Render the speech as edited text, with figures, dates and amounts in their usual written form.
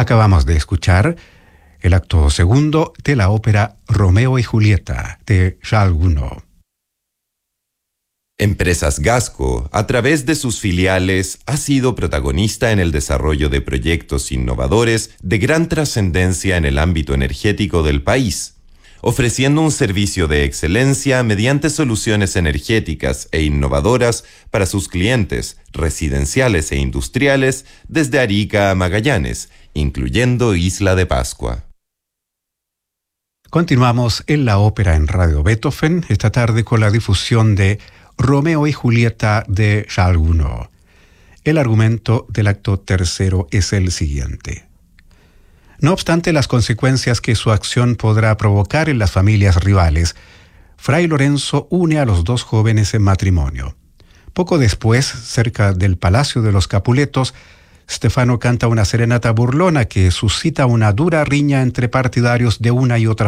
Acabamos de escuchar el acto segundo de la ópera Romeo y Julieta de Charles Gounod. Empresas Gasco, a través de sus filiales, ha sido protagonista en el desarrollo de proyectos innovadores de gran trascendencia en el ámbito energético del país, ofreciendo un servicio de excelencia mediante soluciones energéticas e innovadoras para sus clientes residenciales e industriales desde Arica a Magallanes, incluyendo Isla de Pascua. Continuamos en la ópera en Radio Beethoven, esta tarde con la difusión de Romeo y Julieta de Charles Gounod. El argumento del acto tercero es el siguiente. No obstante las consecuencias que su acción podrá provocar en las familias rivales, Fray Lorenzo une a los dos jóvenes en matrimonio. Poco después, cerca del Palacio de los Capuletos, Stefano canta una serenata burlona que suscita una dura riña entre partidarios de una y otra